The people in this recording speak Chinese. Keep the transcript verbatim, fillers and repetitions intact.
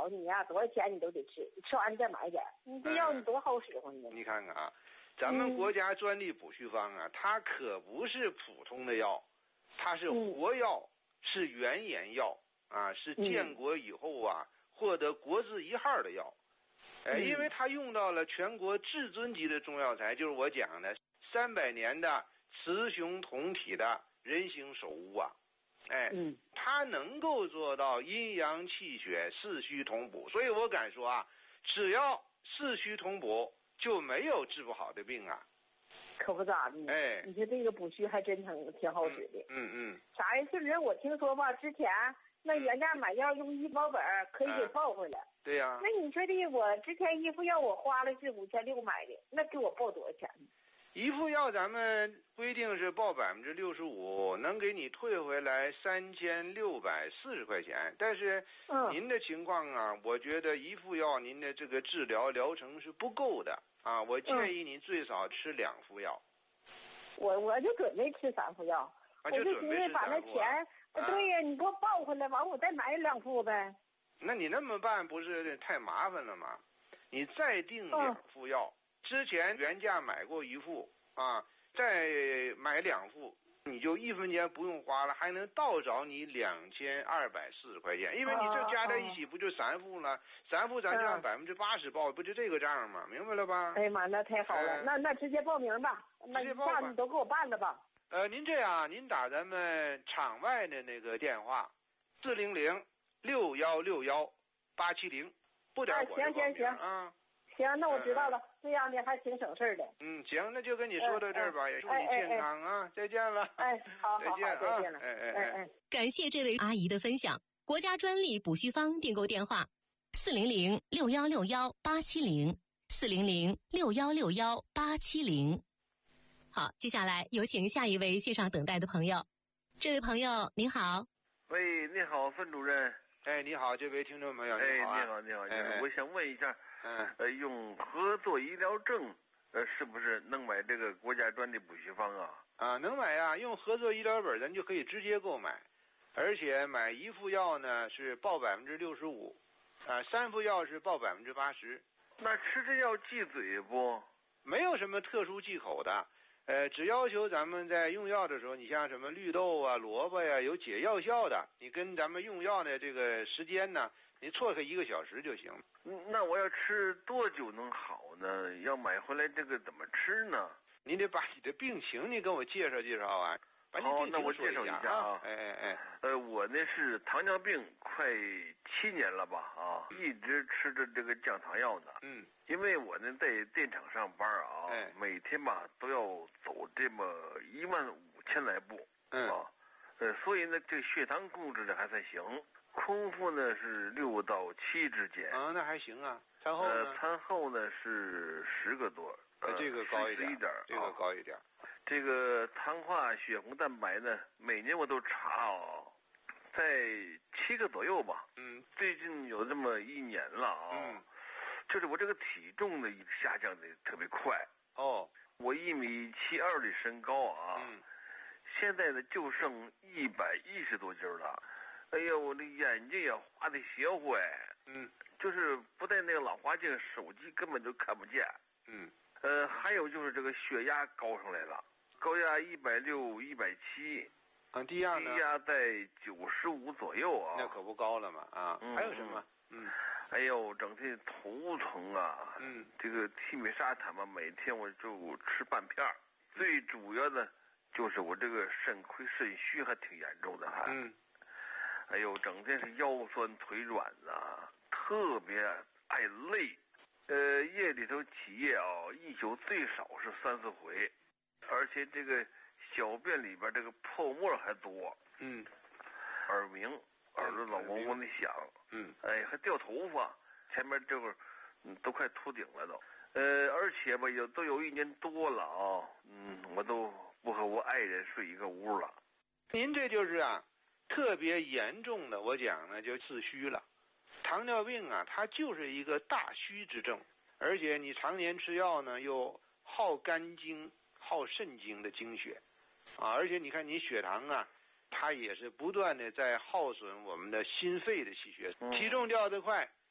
告诉你呀、啊，多少钱你都得吃，吃完你再买点，你这药你多好使唤呢、 嗯。你看看啊，咱们国家专利补虚方啊，嗯、它可不是普通的药，它是活药，嗯、是原研药啊，是建国以后啊、嗯、获得国字一号的药。呃，因为它用到了全国至尊级的中药材，就是我讲的三百年的雌雄同体的人形首乌啊，哎， 嗯， 它能够做到阴阳气血四虚同补，所以我敢说啊，只要四虚同补，就没有治不好的病啊。 可不咋的， 哎， 你说这个补虚还真挺挺好使的。 嗯嗯。 啥呀？就是我听说吧，之前那原价买药用医保本可以给报回来。 嗯对呀、啊， 那你说的，我之前一副药我花了是五千六买的，那给我报多少钱呢？ 一副药咱们规定是报百分之六十五，能给你退回来三千六百四十块钱。但是您的情况啊、嗯，我觉得一副药您的这个治疗疗程是不够的啊，我建议您最少吃两副药。 嗯、我我就准备吃三副药， 啊、 我就寻思把那钱， 啊、 对呀，你给我报回来，完我再买两副呗。 那你那么办不是太麻烦了吗？你再订两副药，嗯、之前原价买过一副啊，再买两副，你就一分钱不用花了，还能倒找你两千二百四十块钱，因为你这加在一起不就三副了？三副咱就按百分之八十报，不就这个账吗？明白了吧？ 哎呀妈，那太好了，呃、那那直接报名吧，那这样你都给我办了吧。 呃，您这样，您打咱们场外的那个电话，四零零。六幺六幺八七零，不点我行行行啊， 行，那我知道了，嗯、这样的还挺省事的。 嗯，行，那就跟你说到这儿吧，也祝你健康啊， 哎哎、 再见了。 哎，好， 再见啊， 再见了。 哎哎哎哎， 感谢这位阿姨的分享。国家专利补虚方订购电话：四零零六幺六幺八七零，四零零六幺六幺八七零。好，接下来有请下一位线上等待的朋友。这位朋友您好。 喂，你好，孙主任。 哎，你好，这位听众朋友， 哎， 你好、啊， 你好，你好， 哎， 我想问一下， 嗯， 呃，用合作医疗证，呃，是不是能买这个国家专利补虚方啊？ 啊，能买呀、啊，用合作医疗本咱就可以直接购买，而且买一副药呢是报百分之六十五，啊，三副药是报百分之八十。 那吃这药忌嘴不？ 没有什么特殊忌口的。呃，只要求咱们在用药的时候，你像什么绿豆啊、萝卜呀、啊，有解药效的，你跟咱们用药的这个时间呢，你错开一个小时就行。 那我要吃多久能好呢？要买回来这个怎么吃呢？ 你得把你的病情你跟我介绍介绍啊。 好，那我介绍一下啊。 哎哎哎， 呃，我呢是糖尿病快七年了吧啊，一直吃着这个降糖药呢。 嗯。 因为我呢在电厂上班啊， 哎、 每天吧都要走这么一万五千来步。 嗯。 啊，呃，所以呢这血糖控制的还算行，空腹呢是六到七之间。 啊，那还行啊。餐后呢？ 呃，餐后呢是十个多。 呃，这个高一点， 一点， 这个高一点。 啊、这个糖化血红蛋白呢，每年我都查哦，在七个左右吧。 嗯， 最近有这么一年了啊。 嗯， 就是我这个体重呢下降的特别快。 哦， 我一米七二的身高啊， 嗯， 现在呢就剩一百一十多斤了。哎呀，我的眼睛也花的邪乎哎。 嗯， 就是不戴那个老花镜，手机根本就看不见。 嗯。 呃，还有就是这个血压高上来了，高压一百六、一百七， 啊，低压呢？ 低压在九十五左右啊。 那可不高了嘛啊！ 嗯、 还有什么？嗯， 哎呦，整天头疼啊。 嗯， 这个替米沙坦嘛，每天我就吃半片儿。最主要的就是我这个肾亏肾虚还挺严重的还。 嗯。 哎呦，整天是腰酸腿软呐，特别爱累。呃，夜里头起夜啊，一宿最少是三四回，而且这个小便里边这个泡沫还多。 嗯， 耳鸣，耳朵老嗡嗡的响。 嗯， 哎，还掉头发，前面这会儿，嗯，都快秃顶了都。呃，而且吧，有都有一年多了啊，嗯，我都不和我爱人睡一个屋了。 您这就是啊，特别严重的，我讲呢就自虚了。糖尿病啊，它就是一个大虚之症，而且你常年吃药呢，又耗肝经、耗肾经的精血，啊，而且你看你血糖啊，它也是不断的在耗损我们的心肺的气血，体重掉得快，